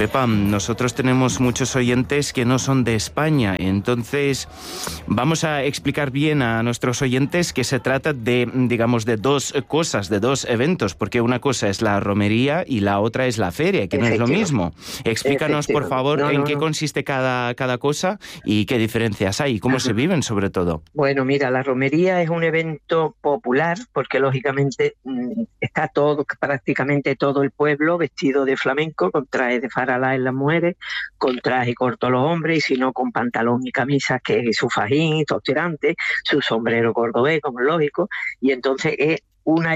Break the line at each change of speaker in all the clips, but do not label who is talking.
Pepa, nosotros tenemos muchos oyentes que no son de España, entonces vamos a explicar bien a nuestros oyentes que se trata de, digamos, de dos cosas, de dos eventos, porque una cosa es la romería y la otra es la feria, que no es lo mismo. Explícanos, por favor, en qué consiste cada cosa y qué diferencias hay y cómo se viven, sobre todo.
Bueno, mira, la romería es un evento popular porque, lógicamente, está prácticamente todo el pueblo vestido de flamenco, con traje de faralá en las mujeres, con traje corto los hombres, y si no, con pantalón y camisa, que es su fajín, sus tirantes, su sombrero cordobés, como es lógico, y entonces es una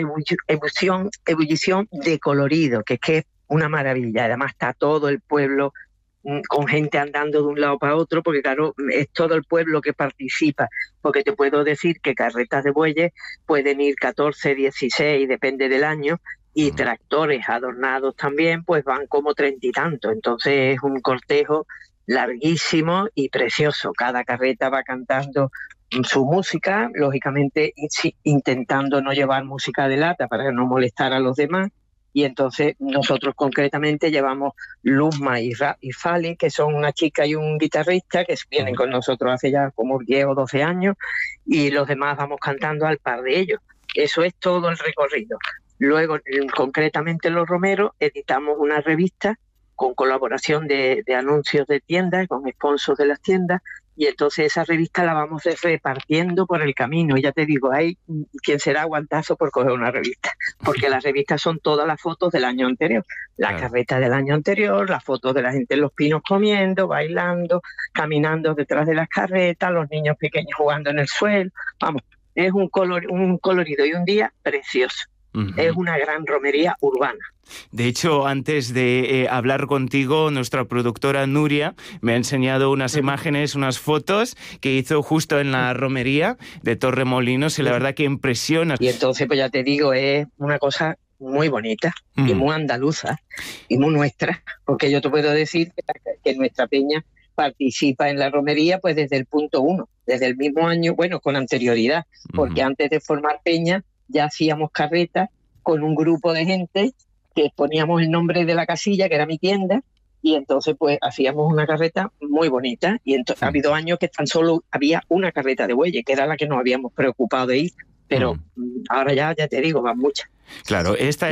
ebullición de colorido, que es una maravilla. Además está todo el pueblo con gente andando de un lado para otro, porque claro, es todo el pueblo que participa, porque te puedo decir que carretas de bueyes pueden ir 14, 16, depende del año, y tractores adornados también, pues van como 30 y tantos. Entonces es un cortejo larguísimo y precioso. Cada carreta va cantando su música, lógicamente intentando no llevar música de lata para no molestar a los demás. Y entonces nosotros concretamente llevamos Luzma y Fali, que son una chica y un guitarrista que vienen con nosotros hace ya como 10 o 12 años, y los demás vamos cantando al par de ellos. Eso es todo el recorrido. Luego, concretamente los romeros, editamos una revista con colaboración de anuncios de tiendas, con sponsors de las tiendas, y entonces esa revista la vamos repartiendo por el camino. Y ya te digo, hay quien será aguantazo por coger una revista, porque las revistas son todas las fotos del año anterior, la carreta del año anterior, las fotos de la gente en los pinos comiendo, bailando, caminando detrás de las carretas, los niños pequeños jugando en el suelo. Vamos, es un colorido y un día precioso. Es una gran romería urbana.
De hecho, antes de hablar contigo, nuestra productora Nuria me ha enseñado unas imágenes, unas fotos que hizo justo en la romería de Torremolinos, y la verdad que impresiona.
Y entonces, pues ya te digo, es una cosa muy bonita y muy andaluza y muy nuestra, porque yo te puedo decir que nuestra peña participa en la romería pues desde el punto 1, desde el mismo año, bueno, con anterioridad, porque antes de formar peña ya hacíamos carretas con un grupo de gente que poníamos el nombre de la casilla, que era mi tienda, y entonces pues hacíamos una carreta muy bonita. Y entonces ha habido años que tan solo había una carreta de bueyes, que era la que nos habíamos preocupado de ir, pero ahora ya te digo, van muchas.
Claro, esta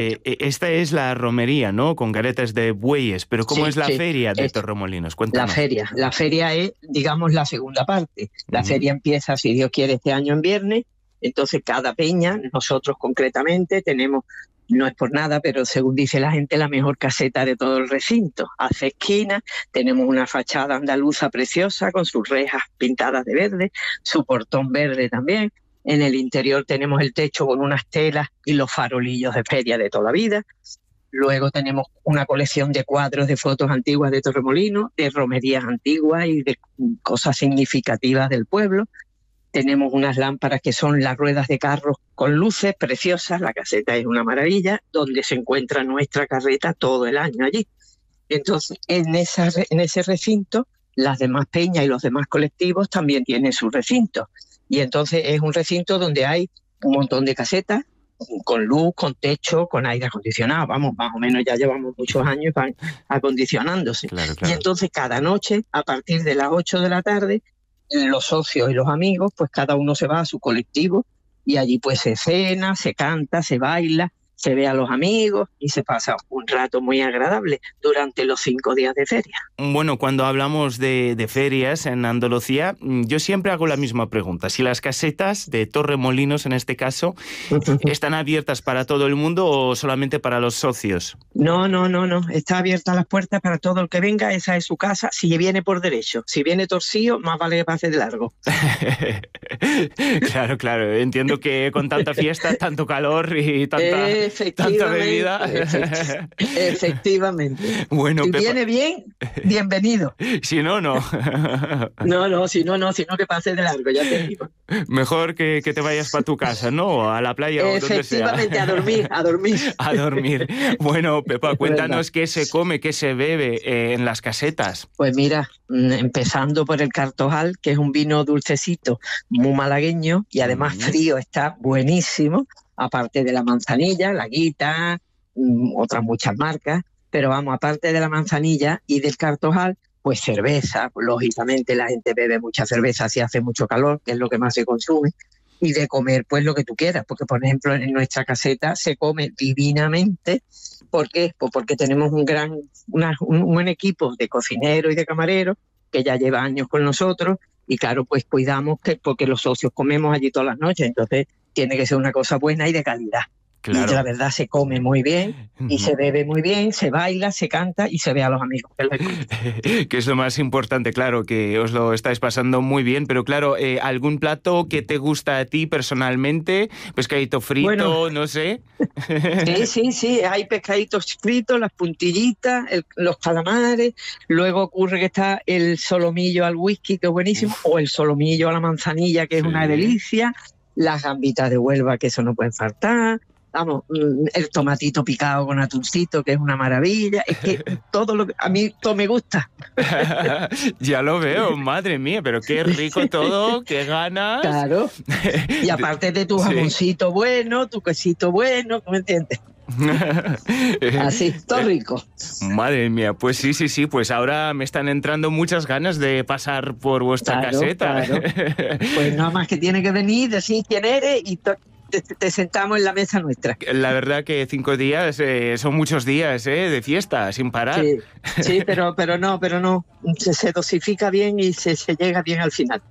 es la romería, ¿no? Con caretas de bueyes, pero ¿cómo es la feria de Torremolinos? Cuéntanos.
La feria es, digamos, la segunda parte. La feria empieza, si Dios quiere, este año en viernes. Entonces cada peña, nosotros concretamente tenemos, no es por nada, pero según dice la gente, la mejor caseta de todo el recinto. Hace esquina, tenemos una fachada andaluza preciosa con sus rejas pintadas de verde, su portón verde también. En el interior tenemos el techo con unas telas y los farolillos de feria de toda la vida. Luego tenemos una colección de cuadros de fotos antiguas de Torremolinos, de romerías antiguas y de cosas significativas del pueblo. Tenemos unas lámparas que son las ruedas de carros con luces preciosas. La caseta es una maravilla, donde se encuentra nuestra carreta todo el año allí. Entonces, en ese recinto, las demás peñas y los demás colectivos también tienen su recinto. Y entonces es un recinto donde hay un montón de casetas, con luz, con techo, con aire acondicionado. Vamos, más o menos ya llevamos muchos años acondicionándose.
Claro.
Y entonces cada noche, a partir de las 8 de la tarde, los socios y los amigos, pues cada uno se va a su colectivo y allí pues se cena, se canta, se baila, se ve a los amigos y se pasa un rato muy agradable durante los 5 días de feria.
Bueno, cuando hablamos de ferias en Andalucía, yo siempre hago la misma pregunta. Si las casetas de Torremolinos, en este caso, ¿están abiertas para todo el mundo o solamente para los socios?
No. Está abierta las puertas para todo el que venga. Esa es su casa. Si viene por derecho, si viene torcido, más vale que pase de largo.
Claro. Entiendo que con tanta fiesta, tanto calor y tanta bebida.
Efectivamente.
Bueno,
si viene bien, bienvenido.
Si no, no.
No, si no que pase de largo, ya te digo.
Mejor que te vayas para tu casa, ¿no? A la playa o donde sea.
Efectivamente, a dormir.
A dormir. Bueno, Pepa, cuéntanos qué se come, qué se bebe en las casetas.
Pues mira, empezando por el Cartojal, que es un vino dulcecito, muy malagueño y además frío, está buenísimo. Aparte de la manzanilla, la Guita, otras muchas marcas. pero vamos, aparte de la manzanilla y del cartojal, pues cerveza, pues, lógicamente la gente bebe mucha cerveza si hace mucho calor, que es lo que más se consume, y de comer pues lo que tú quieras, porque por ejemplo en nuestra caseta se come divinamente. ¿Por qué? Pues porque tenemos un buen equipo de cocineros y de camareros que ya lleva años con nosotros, y claro, pues cuidamos porque los socios comemos allí todas las noches, entonces tiene que ser una cosa buena y de calidad.
Claro.
Y la verdad se come muy bien y se bebe muy bien, se baila, se canta y se ve a los amigos.
Que es lo más importante, claro, que os lo estáis pasando muy bien, pero claro, ¿algún plato que te gusta a ti personalmente? Pescadito frito, bueno, no sé.
Sí, hay pescaditos fritos, las puntillitas, los calamares, luego ocurre que está el solomillo al whisky, que es buenísimo, o el solomillo a la manzanilla, que es una delicia, las gambitas de Huelva, que eso no puede faltar. Vamos, el tomatito picado con atuncito, que es una maravilla. Es que a mí todo me gusta.
Ya lo veo, madre mía, pero qué rico todo, qué ganas.
Claro. Y aparte de tu jamoncito bueno, tu quesito bueno, ¿me entiendes? Así, todo rico.
Madre mía, pues sí, pues ahora me están entrando muchas ganas de pasar por vuestra caseta.
Claro. Pues nada más que tiene que venir, decir quién eres y te sentamos en la mesa nuestra.
La verdad que 5 días son muchos días de fiesta, sin parar.
Sí, pero no. Se dosifica bien y se llega bien al final.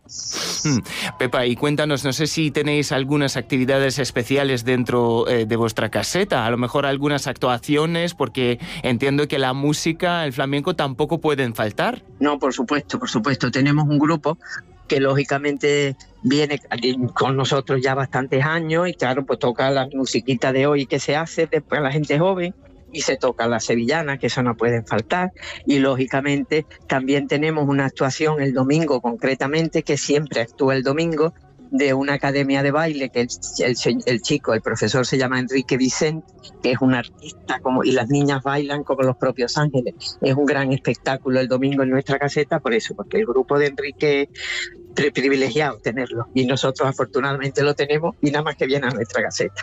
Pepa, y cuéntanos, no sé si tenéis algunas actividades especiales dentro de vuestra caseta, a lo mejor algunas actuaciones, porque entiendo que la música, el flamenco, tampoco pueden faltar.
No, por supuesto. Tenemos un grupo que lógicamente viene con nosotros ya bastantes años y claro, pues toca la musiquita de hoy que se hace después a la gente joven, y se toca la sevillana, que eso no pueden faltar, y lógicamente también tenemos una actuación el domingo concretamente, que siempre actúa el domingo, de una academia de baile que el profesor se llama Enrique Vicente, que es un artista y las niñas bailan como los propios ángeles. Es un gran espectáculo el domingo en nuestra caseta, por eso, porque el grupo de Enrique privilegiado tenerlo, y nosotros afortunadamente lo tenemos y nada más que viene a nuestra caseta.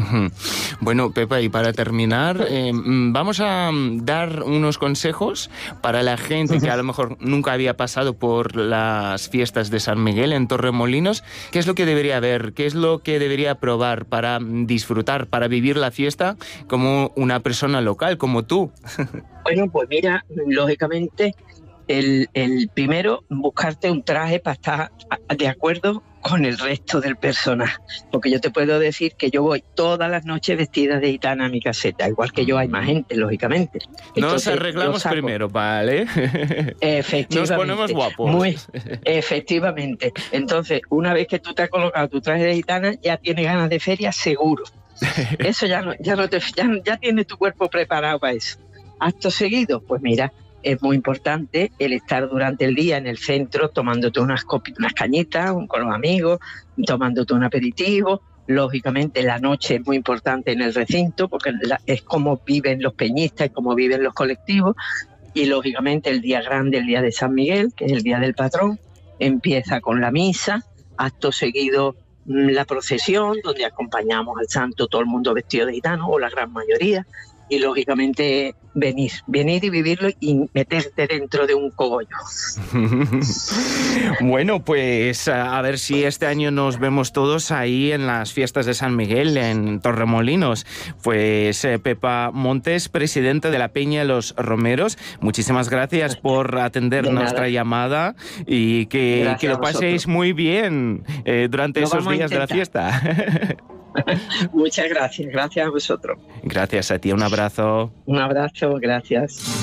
Bueno, Pepa, y para terminar, vamos a dar unos consejos para la gente que a lo mejor nunca había pasado por las fiestas de San Miguel en Torremolinos. ¿Qué es lo que debería ver? ¿Qué es lo que debería probar para disfrutar, para vivir la fiesta como una persona local, como tú?
Bueno, pues mira, lógicamente, el primero, buscarte un traje para estar de acuerdo con el resto del personal, porque yo te puedo decir que yo voy todas las noches vestida de gitana a mi caseta, igual que yo hay más gente, lógicamente.
Entonces, nos arreglamos primero, ¿vale?
Efectivamente.
Nos ponemos guapos.
Efectivamente. Entonces, una vez que tú te has colocado tu traje de gitana, ya tienes ganas de feria seguro. Eso ya tienes tu cuerpo preparado para eso. Acto seguido, pues mira, es muy importante el estar durante el día en el centro tomándote unas cañitas con los amigos, tomándote un aperitivo. Lógicamente la noche es muy importante en el recinto porque es como viven los peñistas, es como viven los colectivos. Y lógicamente el día grande, el día de San Miguel, que es el día del patrón, empieza con la misa, acto seguido la procesión, donde acompañamos al santo todo el mundo vestido de gitano, o la gran mayoría. Y lógicamente venir y vivirlo y meterte dentro de un cogollo.
Bueno, pues a ver si este año nos vemos todos ahí en las fiestas de San Miguel, en Torremolinos. Pues Pepa Montes, presidente de la Peña Los Romeros, muchísimas gracias por atender nuestra llamada y que lo paséis muy bien durante esos días de la fiesta.
Muchas gracias a vosotros.
Gracias a ti, un abrazo.
Un abrazo, gracias.